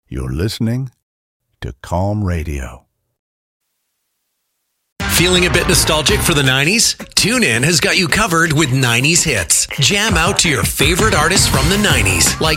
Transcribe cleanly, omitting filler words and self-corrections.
You're listening to Calm Radio. Feeling a bit nostalgic for the 90s? TuneIn has got you covered with 90s hits. Jam out to your favorite artists from the 90s, like